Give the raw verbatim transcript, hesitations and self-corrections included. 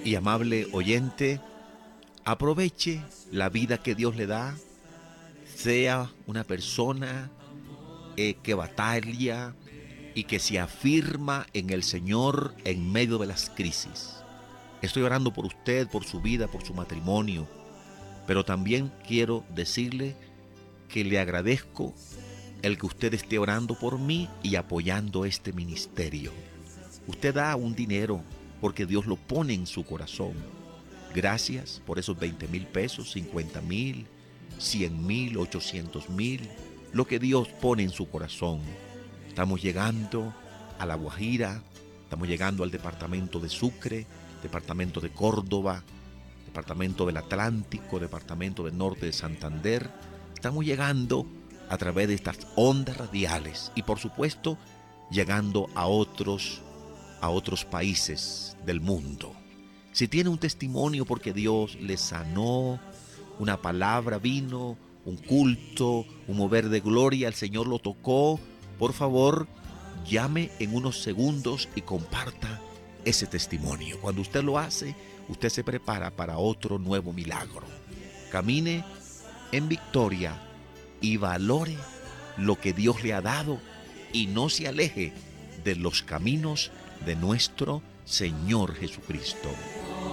Y amable oyente, aproveche la vida que Dios le da, sea una persona eh, que batalla y que se afirma en el Señor en medio de las crisis. Estoy orando por usted, por su vida, por su matrimonio, pero también quiero decirle que le agradezco el que usted esté orando por mí y apoyando este ministerio. Usted da un dinero porque Dios lo pone en su corazón. Gracias por esos veinte mil pesos, cincuenta mil, cien mil, ochocientos mil, lo que Dios pone en su corazón. Estamos llegando a La Guajira, estamos llegando al departamento de Sucre, departamento de Córdoba, departamento del Atlántico, departamento del norte de Santander. Estamos llegando a través de estas ondas radiales y por supuesto llegando a otros, a otros países del mundo. Si tiene un testimonio porque Dios le sanó, una palabra vino, un culto, un mover de gloria, el Señor lo tocó, por favor, llame en unos segundos y comparta ese testimonio. Cuando usted lo hace, usted se prepara para otro nuevo milagro. Camine en victoria y valore lo que Dios le ha dado y no se aleje de los caminos de nuestro Señor Jesucristo.